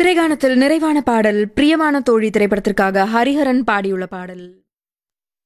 திரைகாணத்தில் நிறைவான பாடல் பிரியமான தோழி திரைப்படத்திற்காக ஹரிஹரன் பாடியுள்ள பாடல்.